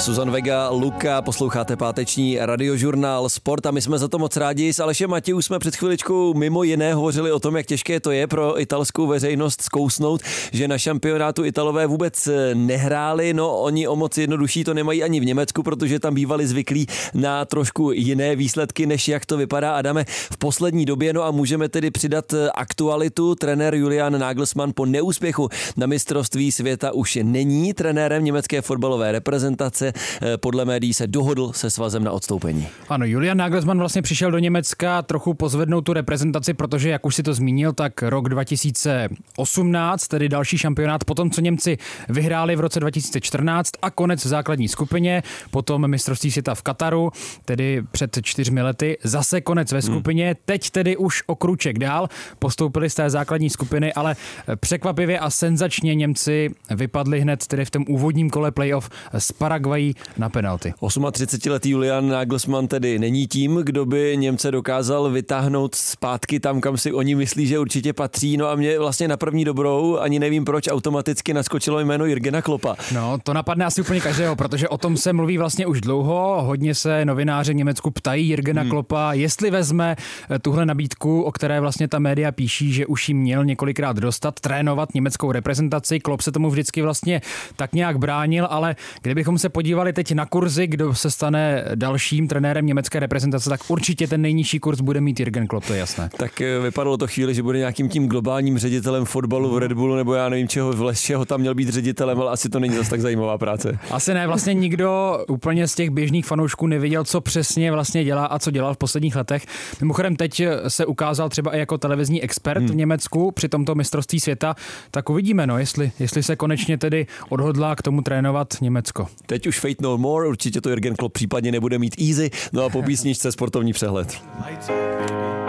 Suzan Vega, Luka, posloucháte páteční radiožurnál Sport a my jsme za to moc rádi. S Alešem Matějů jsme před chviličkou mimo jiné hovořili o tom, jak těžké to je pro italskou veřejnost zkousnout, že na šampionátu Italové vůbec nehráli. No, oni o moc jednodušší to nemají ani v Německu, protože tam bývali zvyklí na trošku jiné výsledky, než jak to vypadá. Adame, v poslední době, no a můžeme tedy přidat aktualitu. Trenér Julian Nagelsmann po neúspěchu na mistrovství světa už není trenérem německé fotbalové reprezentace. Podle médií se dohodl se svazem na odstoupení. Ano, Julian Nagelsmann vlastně přišel do Německa trochu pozvednout tu reprezentaci, protože, jak už si to zmínil, tak rok 2018, tedy další šampionát, potom co Němci vyhráli v roce 2014 a konec v základní skupině, potom mistrovství světa v Kataru, tedy před 4 lety, zase konec ve skupině, teď tedy už o krůček dál, postoupili z té základní skupiny, ale překvapivě a senzačně Němci vypadli hned tedy v tom úvodním kole playoff z Paraguají na penalty. 38letý Julian Nagelsmann tedy není tím, kdo by Němce dokázal vytáhnout zpátky tam, kam si oni myslí, že určitě patří. No a mě vlastně na první dobrou, ani nevím proč, automaticky naskočilo jméno Jürgena Kloppa. No, to napadne asi úplně každého, protože o tom se mluví vlastně už dlouho. Hodně se novináři v Německu ptají Jürgena Kloppa, jestli vezme tuhle nabídku, o které vlastně ta média píší, že už jí měl několikrát dostat, trénovat německou reprezentaci. Klopp se tomu vždycky vlastně tak nějak bránil, ale kdybychom se podívali teď na kurzy, kdo se stane dalším trenérem německé reprezentace, tak určitě ten nejnižší kurz bude mít Jürgen Klopp, to je jasné. Tak vypadalo to chvíli, že bude nějakým tím globálním ředitelem fotbalu v Red Bullu, nebo já nevím čeho tam měl být ředitelem, ale asi to není zase tak zajímavá práce. Asi ne, vlastně nikdo úplně z těch běžných fanoušků nevěděl, co přesně vlastně dělá a co dělal v posledních letech. Mimochodem teď se ukázal třeba i jako televizní expert v Německu při tomto mistrovství světa, tak uvidíme, no, jestli se konečně tedy odhodlá k tomu trénovat Německo. Teď už Fate No More, určitě to Jürgen Klopp případně nebude mít easy, no a po písničce sportovní přehled.